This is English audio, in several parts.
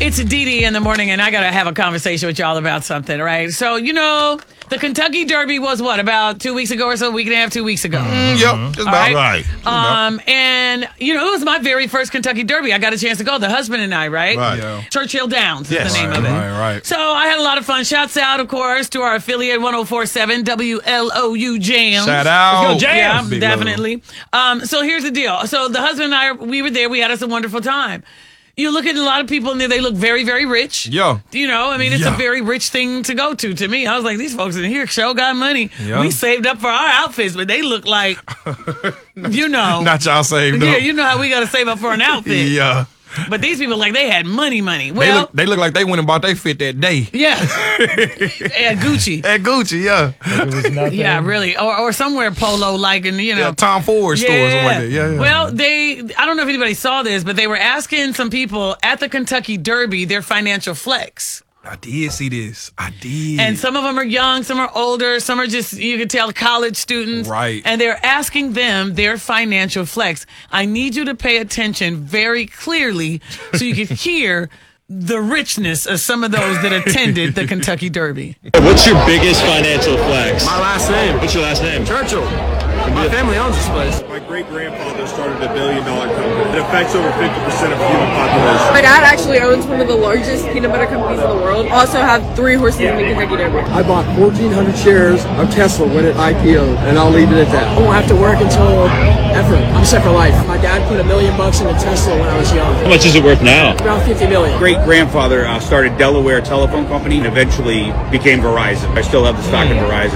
It's Dee Dee in the morning, and I got to have a conversation with y'all about something, right? So, the Kentucky Derby was what, about 2 weeks ago or so? A week and a half, 2 weeks ago. Yep, just about right. And, it was my very first Kentucky Derby. I got a chance to go, the husband and I, right? Right. Yeah. Churchill Downs is the name of it. Right. So I had a lot of fun. Shouts out, of course, to our affiliate 1047 WLOU Jams. Shout out. Let's go, Jams. Yeah, Big definitely. So here's the deal. So the husband and I, we were there. We had us a wonderful time. You look at a lot of people in there, they look very, very rich. Yeah. It's a very rich thing to go to me. I was like, these folks in here show got money. Yeah. We saved up for our outfits, but they look like, Not y'all saved yeah, up. you know how we got to save up for an outfit. Yeah. But these people, like, they had money. Well, They look like they went and bought their fit that day. yeah. At Gucci. At Gucci, yeah. Yeah, really. Or somewhere Polo-like, and, Yeah, Tom Ford store or something like that. Yeah. Well, I don't know if anybody saw this, but they were asking some people at the Kentucky Derby their financial flex. I did see this. I did. And some of them are young, some are older, some are just, you can tell, college students. Right. And they're asking them their financial flex. I need you to pay attention very clearly so you can hear the richness of some of those that attended the Kentucky Derby. What's your biggest financial flex? My last name. What's your last name? Churchill. My family owns this place. My great-grandfather started a billion-dollar company. It affects over 50% of the human population. My dad actually owns one of the largest peanut butter companies in the world. Also have 3 horses in the Kentucky Derby. I bought 1,400 shares of Tesla when it IPO'd, and I'll leave it at that. I won't have to work until ever. I'm set for life. My dad put $1 million into Tesla when I was young. How much is it worth now? Around $50 million. Great-grandfather started Delaware Telephone Company and eventually became Verizon. I still have the stock in Verizon.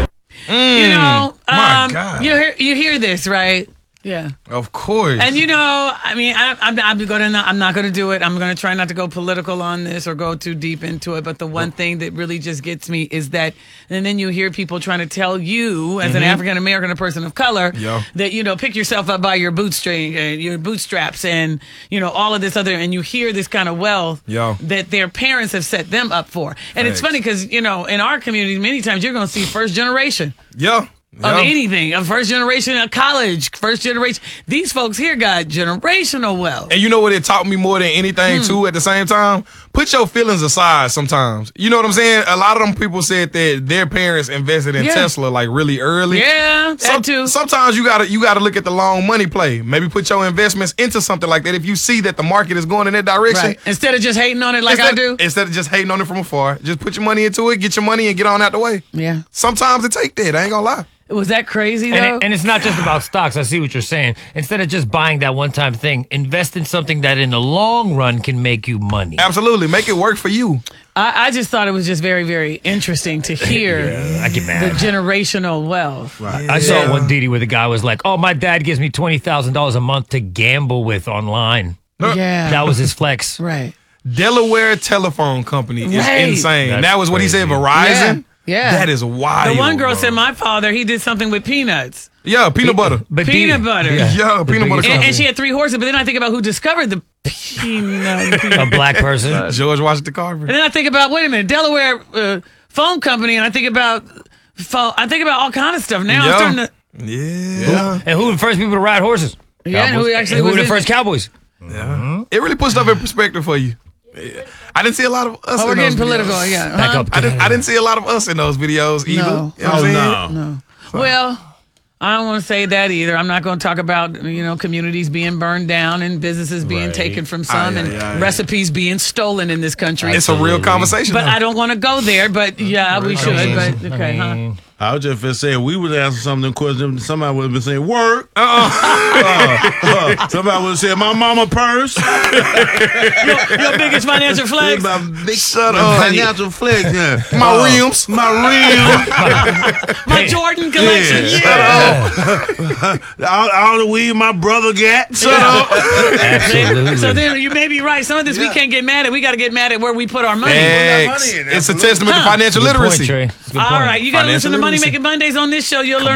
My God. You hear this, right? Yeah. Of course. And I'm not going to do it. I'm going to try not to go political on this or go too deep into it. But the one thing that really just gets me is that, and then you hear people trying to tell you as an African American, a person of color, that, pick yourself up by your bootstraps and, all of this other, and you hear this kind of wealth that their parents have set them up for. And it's funny because, in our community, many times you're going to see first generation. Yeah. Of anything, a first generation of college, first generation. These folks here got generational wealth. And you know what it taught me more than anything, too, at the same time? Put your feelings aside sometimes. You know what I'm saying? A lot of them people said that their parents invested in Tesla, like, really early. Yeah, that too. Sometimes you gotta look at the long money play. Maybe put your investments into something like that if you see that the market is going in that direction. Right. Instead of just hating on it I do. Instead of just hating on it from afar. Just put your money into it, get your money, and get on out the way. Yeah. Sometimes it take that. I ain't gonna lie. Was that crazy, though? And it's not just about stocks. I see what you're saying. Instead of just buying that one-time thing, invest in something that in the long run can make you money. Absolutely. Make it work for you. I just thought it was just very, very interesting to hear I get mad. the generational wealth. Right. I saw one Didi where the guy was like, my dad gives me $20,000 a month to gamble with online. Yeah. That was his flex. Right. Delaware Telephone Company is insane. That's that was what he said, crazy. Verizon? Yeah. That is wild. The one girl said my father, he did something with peanuts. Yeah, peanut butter. But Peanut butter. Yeah, peanut butter. And she had 3 horses, but then I think about who discovered the peanut. A black person. George Washington Carver. And then I think about, wait a minute, Delaware phone company, and I think about all kind of stuff. Now I'm starting to. Yeah. And who were the first people to ride horses? Yeah, and who actually who was were the in first it? cowboys? Yeah. It really puts stuff in perspective for you. I didn't see a lot of us Oh, we're in those getting political, videos. yeah. Back up. I didn't see a lot of us in those videos either. No. You know what I'm saying? No. Well, I don't want to say that either. I'm not going to talk about, communities being burned down and businesses being taken from some and recipes being stolen in this country. It's a real conversation. But though. I don't want to go there, but yeah, we should. But okay, huh? I was just finna say, we would answer something, of course, somebody would have been saying, work. Somebody would have said, my mama purse. Your biggest financial flex? My big Shut up. financial flex, yeah. My rims. My rim. My Jordan collection. Yeah. All the weed my brother got. Shut up. Absolutely. So then you may be right. Some of this we can't get mad at. We got to get mad at where we put our money. It's a testament to financial Good point, literacy. Trey. It's a good All point. right, you got to listen to Financial Money literacy. Making Mondays on this show. You'll learn